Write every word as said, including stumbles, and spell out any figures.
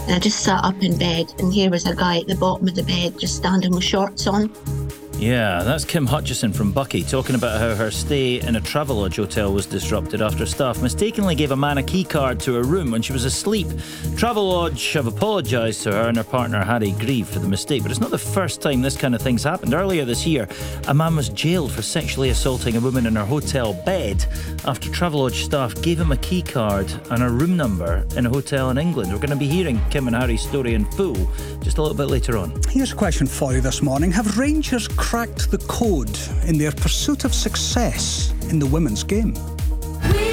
And I just sat up in bed, and here was a guy at the bottom of the bed just standing with shorts on. Yeah, that's Kim Hutchison from Bucky talking about how her stay in a Travelodge hotel was disrupted after staff mistakenly gave a man a key card to her room when she was asleep. Travelodge have apologised to her and her partner Harry Grieve for the mistake, but it's not the first time this kind of thing's happened. Earlier this year, a man was jailed for sexually assaulting a woman in her hotel bed after Travelodge staff gave him a key card and a room number in a hotel in England. We're going to be hearing Kim and Harry's story in full just a little bit later on. Here's a question for you this morning. Have Rangers cracked the code in their pursuit of success in the women's game?